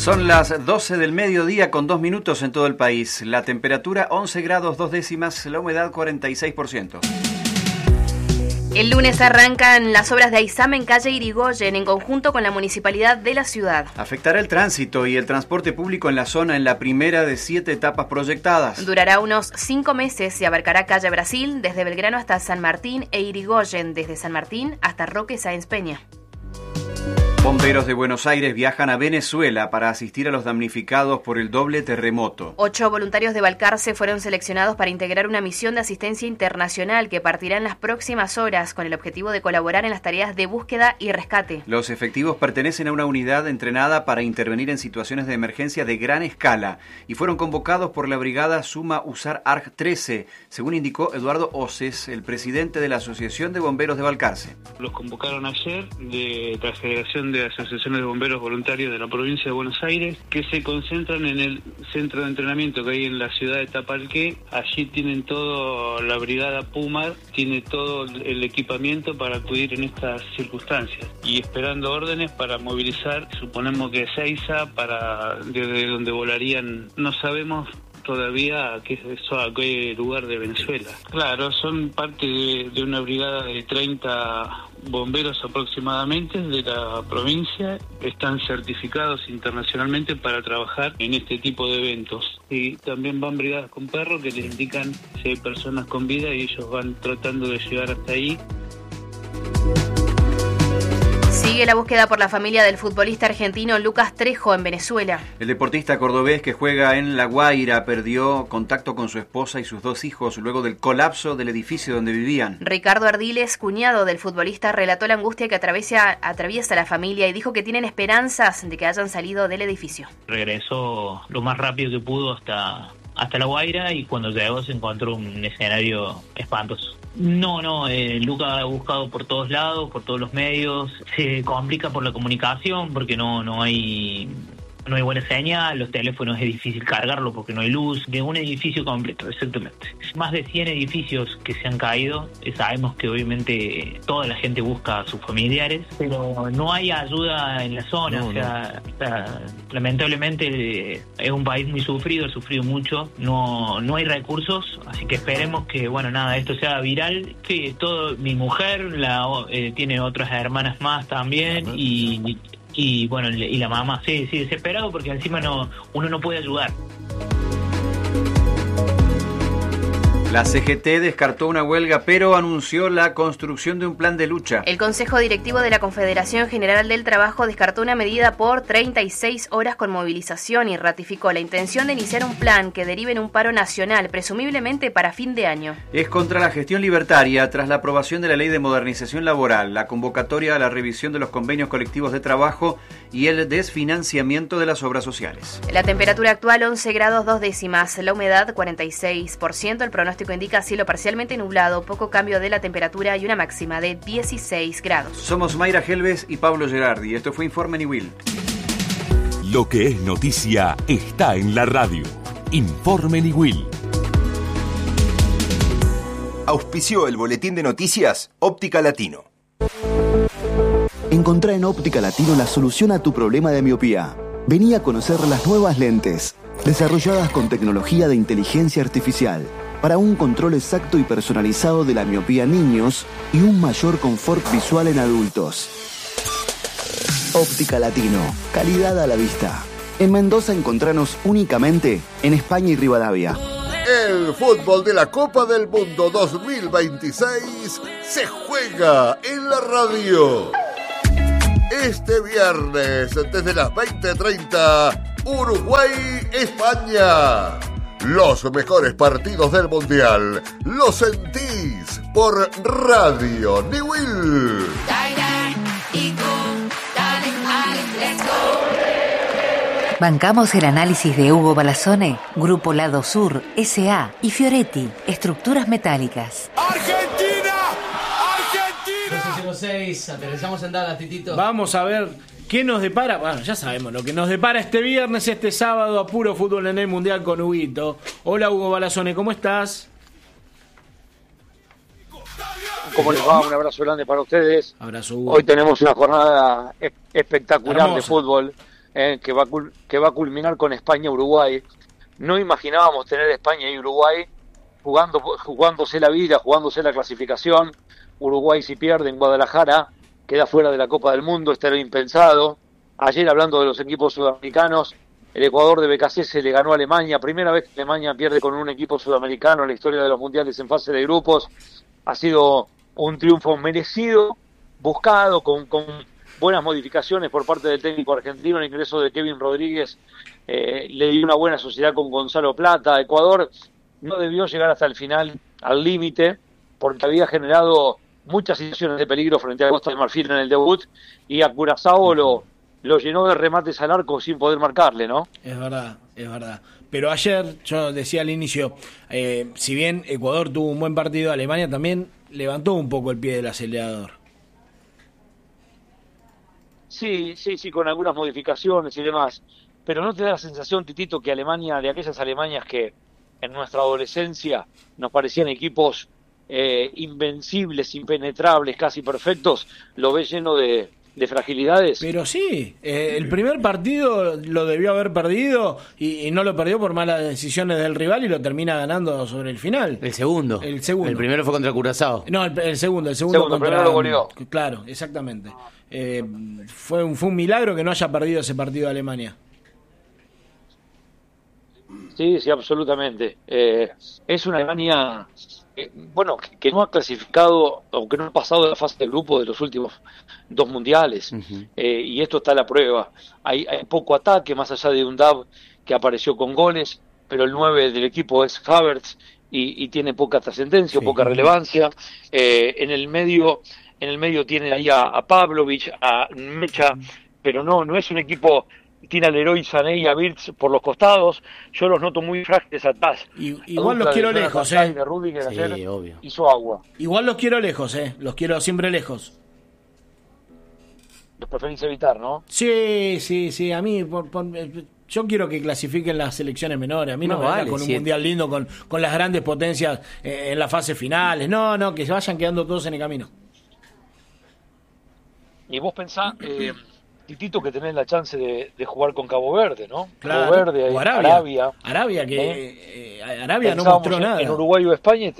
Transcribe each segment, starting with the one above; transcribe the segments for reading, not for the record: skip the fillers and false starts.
Son las 12 del mediodía con 2 minutos en todo el país. La temperatura 11 grados 2 décimas, la humedad 46%. El lunes arrancan las obras de Aizame en calle Irigoyen en conjunto con la municipalidad de la ciudad. Afectará el tránsito y el transporte público en la zona en la primera de 7 etapas proyectadas. Durará unos 5 meses y abarcará calle Brasil desde Belgrano hasta San Martín e Irigoyen desde San Martín hasta Roque Sáenz Peña. Bomberos de Buenos Aires viajan a Venezuela para asistir a los damnificados por el doble terremoto. 8 voluntarios de Balcarce fueron seleccionados para integrar una misión de asistencia internacional que partirá en las próximas horas con el objetivo de colaborar en las tareas de búsqueda y rescate. Los efectivos pertenecen a una unidad entrenada para intervenir en situaciones de emergencia de gran escala y fueron convocados por la brigada Suma Usar ARG 13, según indicó Eduardo Oces, el presidente de la Asociación de Bomberos de Balcarce. Los convocaron ayer de la Federación de Asociaciones de Bomberos Voluntarios de la provincia de Buenos Aires, que se concentran en el centro de entrenamiento que hay en la ciudad de Tapalqué. Allí tienen todo, la brigada Puma tiene todo el equipamiento para acudir en estas circunstancias y esperando órdenes para movilizar, suponemos que Ezeiza, para desde donde volarían, no sabemos todavía a qué lugar de Venezuela. Claro, son parte de una brigada de 30 bomberos aproximadamente de la provincia. Están certificados internacionalmente para trabajar en este tipo de eventos. Y también van brigadas con perros que les indican si hay personas con vida y ellos van tratando de llegar hasta ahí. Sigue la búsqueda por la familia del futbolista argentino Lucas Trejo en Venezuela. El deportista cordobés que juega en La Guaira perdió contacto con su esposa y sus 2 hijos luego del colapso del edificio donde vivían. Ricardo Ardiles, cuñado del futbolista, relató la angustia que atraviesa la familia y dijo que tienen esperanzas de que hayan salido del edificio. Regresó lo más rápido que pudo hasta La Guaira y cuando llegó se encontró un escenario espantoso. No, Lucas ha buscado por todos lados, por todos los medios. Se complica por la comunicación porque no hay buena señal, los teléfonos es difícil cargarlo porque no hay luz. De un edificio completo, exactamente. Más de 100 edificios que se han caído. Sabemos que obviamente toda la gente busca a sus familiares, pero no hay ayuda en la zona. Lamentablemente es un país muy sufrido, ha sufrido mucho. No hay recursos, así que esperemos que, esto sea viral. Sí, mi mujer tiene otras hermanas más también y la mamá, sí, desesperado porque encima uno no puede ayudar. La CGT descartó una huelga, pero anunció la construcción de un plan de lucha. El Consejo Directivo de la Confederación General del Trabajo descartó una medida por 36 horas con movilización y ratificó la intención de iniciar un plan que derive en un paro nacional, presumiblemente para fin de año. Es contra la gestión libertaria tras la aprobación de la Ley de Modernización Laboral, la convocatoria a la revisión de los convenios colectivos de trabajo y el desfinanciamiento de las obras sociales. La temperatura actual 11 grados 2 décimas, la humedad 46%, el pronóstico indica cielo parcialmente nublado, poco cambio de la temperatura y una máxima de 16 grados. Somos Mayra Helves y Pablo Gerardi. Esto fue Informe Niwil. Lo que es noticia está en la radio. Informe Niwil. Auspició el boletín de noticias Óptica Latino. Encontrá en Óptica Latino la solución a tu problema de miopía. Vení a conocer las nuevas lentes, desarrolladas con tecnología de inteligencia artificial, para un control exacto y personalizado de la miopía en niños y un mayor confort visual en adultos. Óptica Latino, calidad a la vista. En Mendoza encontranos únicamente en España y Rivadavia. El fútbol de la Copa del Mundo 2026 se juega en la radio. Este viernes, desde las 20:30, Uruguay-España. Los mejores partidos del Mundial los sentís por Radio Niwil. Bancamos el análisis de Hugo Balazone, Grupo Lado Sur, S.A. y Fioretti, Estructuras Metálicas. ¡Argentina! ¡Argentina! 12:06, aterrizamos en Dallas, Titito. Vamos a ver qué nos depara. Bueno, ya sabemos lo que nos depara este viernes, este sábado, a puro fútbol en el Mundial con Huguito. Hola, Hugo Balazone, ¿cómo estás? ¿Cómo les va? Un abrazo grande para ustedes. Abrazo, Hugo. Hoy tenemos una jornada espectacular de fútbol. que va a culminar con España-Uruguay. No imaginábamos tener España y Uruguay jugándose la vida, jugándose la clasificación. Uruguay, si pierde en Guadalajara, queda fuera de la Copa del Mundo. Esto era impensado. Ayer, hablando de los equipos sudamericanos, el Ecuador de BKC le ganó a Alemania. Primera vez que Alemania pierde con un equipo sudamericano en la historia de los mundiales en fase de grupos. Ha sido un triunfo merecido, buscado, con buenas modificaciones por parte del técnico argentino. El ingreso de Kevin Rodríguez le dio una buena sociedad con Gonzalo Plata. Ecuador no debió llegar hasta el final, al límite, porque había generado muchas situaciones de peligro frente a Costa de Marfil en el debut, y a Curazao lo llenó de remates al arco sin poder marcarle, ¿no? Es verdad. Pero ayer, yo decía al inicio, si bien Ecuador tuvo un buen partido, Alemania también levantó un poco el pie del acelerador. Sí, con algunas modificaciones y demás. Pero ¿no te da la sensación, Titito, que Alemania, de aquellas Alemanias que en nuestra adolescencia nos parecían equipos invencibles, impenetrables, casi perfectos, lo ves lleno de fragilidades? Pero sí, el primer partido lo debió haber perdido y no lo perdió por malas decisiones del rival y lo termina ganando sobre el final. El segundo. El primero fue contra Curazao. No, el segundo contra... Primero lo goleó. Claro, exactamente. Fue un milagro que no haya perdido ese partido de Alemania. Sí, absolutamente. Es una Alemania que no ha clasificado o que no ha pasado de la fase de grupo de los últimos 2 mundiales. Y esto está a la prueba. Hay poco ataque, más allá de un Dav que apareció con goles, pero el 9 del equipo es Havertz y tiene poca trascendencia, poca relevancia. En el medio tiene ahí a Pavlovic, a Mecha, pero no es un equipo. Tiene al Leroy Sané y a Wirtz por los costados. Yo los noto muy frágiles atrás. Igual los quiero lejos, de Rudiger ayer obvio. Hizo agua. Igual los quiero lejos, los quiero siempre lejos. Los preferís evitar, ¿no? Sí, a mí yo quiero que clasifiquen las selecciones menores. A mí no me vale con un mundial lindo con las grandes potencias en las fases finales. No, que se vayan quedando todos en el camino. Y vos pensás, Titito, que tenés la chance de jugar con Cabo Verde, ¿no? Claro. Cabo Verde, o Arabia. Arabia, que Arabia no mostró nada. En Uruguay o España.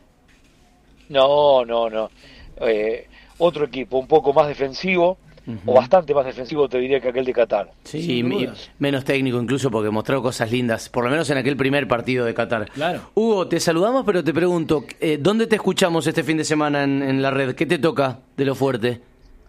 No. Otro equipo un poco más defensivo, o bastante más defensivo, te diría, que aquel de Qatar. Sí, menos técnico incluso, porque mostró cosas lindas, por lo menos en aquel primer partido de Qatar. Claro. Hugo, te saludamos, pero te pregunto, ¿dónde te escuchamos este fin de semana en la red? ¿Qué te toca de lo fuerte?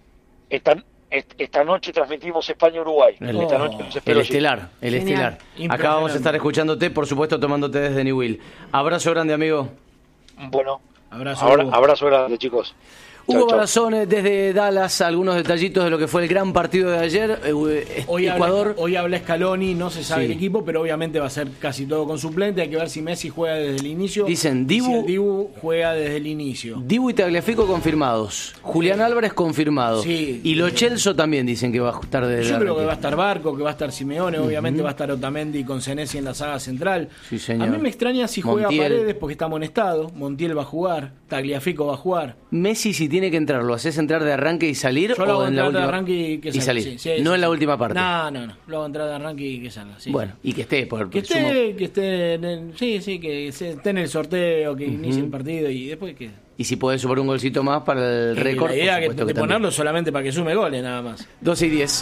Esta noche transmitimos España-Uruguay. El estelar. Acá vamos a estar escuchándote, por supuesto, tomándote desde Newell. Abrazo grande, amigo. Bueno, abrazo grande, chicos. Hugo Balazone desde Dallas, algunos detallitos de lo que fue el gran partido de ayer. Ecuador. Hoy habla Scaloni, no se sabe el equipo, pero obviamente va a ser casi todo con suplente. Hay que ver si Messi juega desde el inicio. Dicen Dibu juega desde el inicio. Dibu y Tagliafico confirmados. Julián Álvarez confirmado. Sí. Y Lo Celso también dicen que va a estar desde Yo creo que va a estar Barco, que va a estar Simeone, obviamente va a estar Otamendi con Senesi en la saga central. Sí, señor. A mí me extraña si juega Paredes porque está amonestado. Montiel va a jugar, Tagliafico va a jugar. Messi, si tiene que entrar, ¿lo haces entrar de arranque y salir? Yo lo hago en la última de arranque y salir. Sí, no en la última parte. No. Lo hago entrar de arranque y que salga. Bueno, y que esté. Que esté en el sorteo, que inicie el partido y después que... Y si puede sumar un golcito más para el récord. La idea es de ponerlo solamente para que sume goles, nada más. 12:10.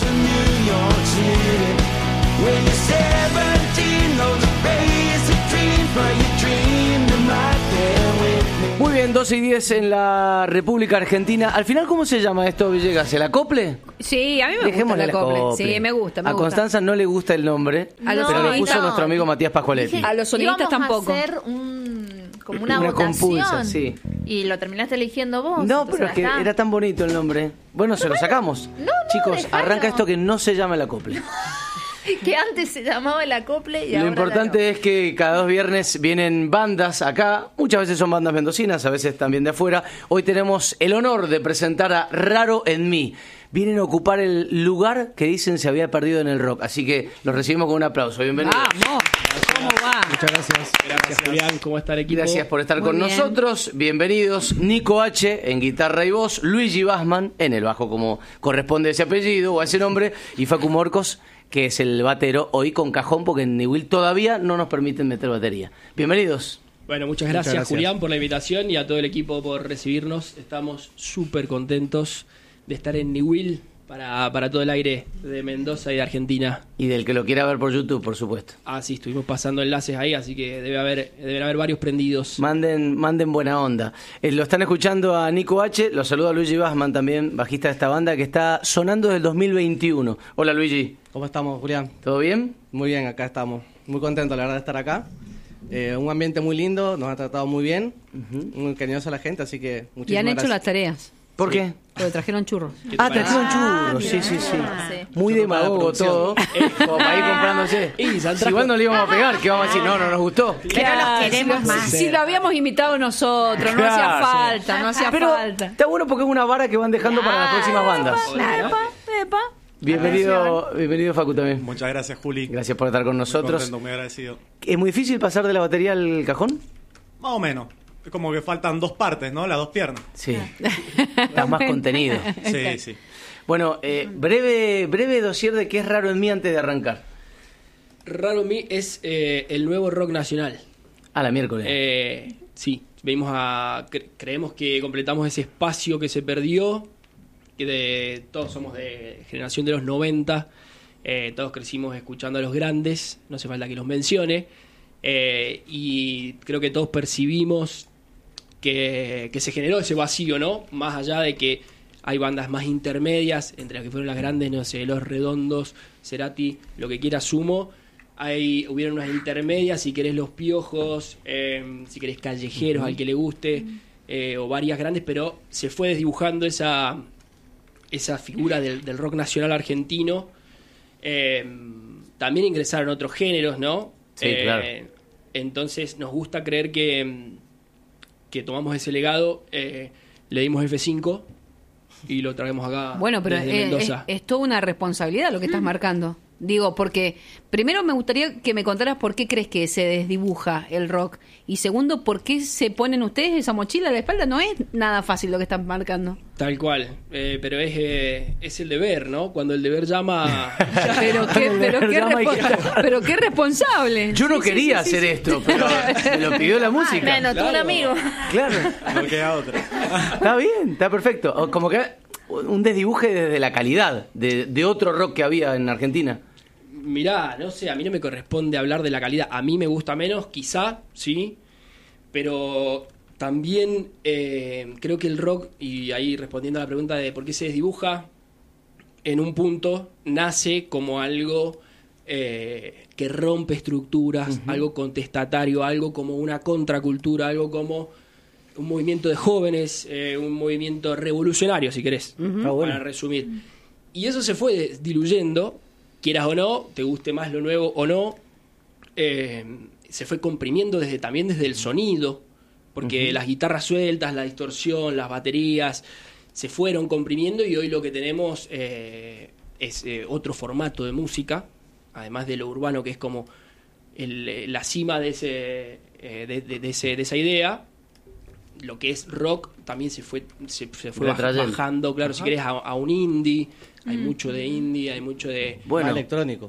Muy bien, 12:10 en la República Argentina. Al final, ¿cómo se llama esto, Villegas? ¿El acople? Sí, a mí me gusta el acople. Sí, me gusta. A Constanza no le gusta el nombre, pero lo puso nuestro amigo Matías Pascualetti. A los sonidistas tampoco. A hacer como una votación. Compulsa, sí. Y lo terminaste eligiendo vos. No, pero es que era tan bonito el nombre. Bueno, se lo sacamos. Chicos, arranca esto que no se llama el acople. Que antes se llamaba el acople y ahora lo importante es que cada 2 viernes vienen bandas acá, muchas veces son bandas mendocinas, a veces también de afuera. Hoy tenemos el honor de presentar a Raro en Mí. Vienen a ocupar el lugar que dicen se había perdido en el rock, así que los recibimos con un aplauso. Bienvenidos. ¡Vamos! ¿Cómo va? Muchas gracias. Gracias, Julián. ¿Cómo está el equipo? Gracias por estar con nosotros. Bienvenidos. Nico H. en guitarra y voz, Luigi Bassman en el bajo, como corresponde a ese apellido o a ese nombre, y Facu Morcos, que es el batero, hoy con cajón, porque en Newell todavía no nos permiten meter batería. Bienvenidos. Bueno, muchas gracias, Julián, por la invitación y a todo el equipo por recibirnos. Estamos súper contentos de estar en Newell para todo el aire de Mendoza y de Argentina. Y del que lo quiera ver por YouTube, por supuesto. Ah, sí, estuvimos pasando enlaces ahí, así que deben haber varios prendidos. Manden buena onda. Lo están escuchando a Nico H. Lo saluda Luigi Bassman, también bajista de esta banda, que está sonando desde el 2021. Hola, Luigi. ¿Cómo estamos, Julián? ¿Todo bien? Muy bien, acá estamos. Muy contentos, la verdad, de estar acá. Un ambiente muy lindo, nos ha tratado muy bien, muy cariñosa la gente, así que muchísimas gracias. Y han hecho las tareas. ¿Por qué? Porque trajeron churros. Trajeron churros, sí. Muy demagogo todo, como para ir comprándose. Si igual no le íbamos a pegar, que vamos a decir, no nos gustó. Claro, queremos más. Si lo habíamos imitado nosotros, no hacía falta, no hacía falta. Está bueno porque es una vara que van dejando para las próximas bandas. Claro. Bienvenido Facu también. Muchas gracias, Juli. Gracias por estar con nosotros. Muy contento, muy agradecido. ¿Es muy difícil pasar de la batería al cajón? Más o menos. Es como que faltan dos partes, ¿no? Las dos piernas. Sí. Das más contenido. Sí. Bueno, breve dossier de qué es Raro en Mí antes de arrancar. Raro en Mí es el nuevo rock nacional. La miércoles. Sí, creemos que completamos ese espacio que se perdió. Que todos somos de generación de los 90, todos crecimos escuchando a los grandes, no hace falta que los mencione, y creo que todos percibimos que se generó ese vacío, ¿no? Más allá de que hay bandas más intermedias, entre las que fueron las grandes, no sé, Los Redondos, Cerati, lo que quiera Sumo, hubieron unas intermedias, si querés Los Piojos, si querés Callejeros, al que le guste, o varias grandes, pero se fue desdibujando esa figura del rock nacional argentino. También ingresaron otros géneros, ¿no? Sí, claro. Entonces nos gusta creer que tomamos ese legado, le dimos F5 y lo traemos acá. Bueno, pero desde Mendoza. Es toda una responsabilidad lo que estás marcando. Digo, porque primero me gustaría que me contaras por qué crees que se desdibuja el rock. Y segundo, ¿por qué se ponen ustedes esa mochila a la espalda? No es nada fácil lo que están marcando. Tal cual, pero es el deber, ¿no? Cuando el deber llama... pero qué responsable. Yo no quería hacer esto, pero me lo pidió la música. Bueno, tú un amigo. Claro. No queda otra. Está bien, está perfecto. Como que un desdibuje desde la calidad de otro rock que había en Argentina. Mirá, no sé, a mí no me corresponde hablar de la calidad. A mí me gusta menos, quizá, sí, pero también creo que el rock, y ahí respondiendo a la pregunta de por qué se desdibuja, en un punto nace como algo que rompe estructuras, algo contestatario, algo como una contracultura, algo como un movimiento de jóvenes, un movimiento revolucionario, si querés, para resumir. Y eso se fue diluyendo, quieras o no, te guste más lo nuevo o no, se fue comprimiendo también desde el sonido, porque las guitarras sueltas, la distorsión, las baterías, se fueron comprimiendo y hoy lo que tenemos es otro formato de música, además de lo urbano, que es como la cima de esa idea. Lo que es rock también se fue bajando, claro. Si querés a un indie, hay mucho de indie, hay mucho de electrónica,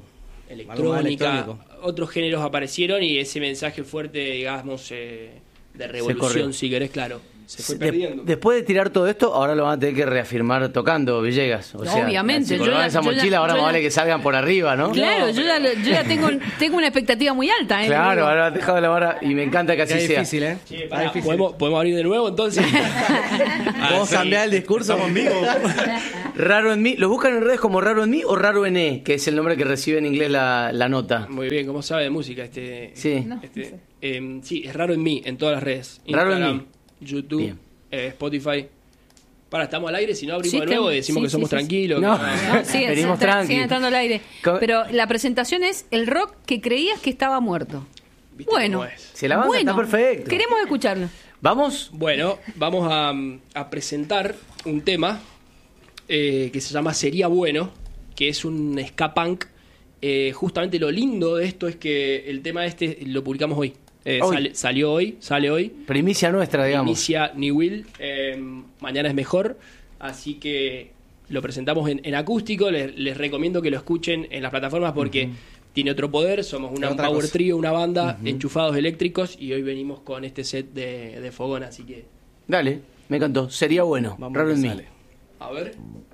otros géneros aparecieron y ese mensaje fuerte, digamos, de revolución, si querés, claro, se fue perdiendo. Después de tirar todo esto, ahora lo van a tener que reafirmar tocando, Villegas. Obviamente. Si colocan esa mochila, ahora más vale que salgan por arriba, ¿no? Claro, yo ya tengo una expectativa muy alta. Claro, ahora has dejado la vara y me encanta que así sea. Difícil, ¿eh? Sí, ¿Podemos abrir de nuevo, entonces? ¿Vos cambiar el discurso conmigo? Raro en Mí. ¿Lo buscan en redes como Raro en Mí o Raro en E, que es el nombre que recibe en inglés la nota? Muy bien, ¿cómo sabe de música? Sí. Sí, es Raro en Mí, en todas las redes. Raro Instagram, en Mí. YouTube, Spotify. Estamos al aire, si no abrimos de nuevo y decimos que somos tranquilos. No, venimos tranquilos. Siguen entrando al aire. Pero la presentación es el rock que creías que estaba muerto. Bueno, se la banda está perfecto. Queremos escucharlo. ¿Vamos? Bueno, vamos a presentar un tema que se llama Sería Bueno, que es un ska punk justamente lo lindo de esto es que el tema lo publicamos hoy. Sale hoy. Primicia nuestra, digamos. Primicia New Will. Mañana es mejor. Así que lo presentamos en acústico. Les recomiendo que lo escuchen en las plataformas porque tiene otro poder. Somos una power trio, una banda, enchufados eléctricos. Y hoy venimos con este set de fogón. Así que. Dale, me encantó. Sería bueno. Vamos a Raro en mí. A ver.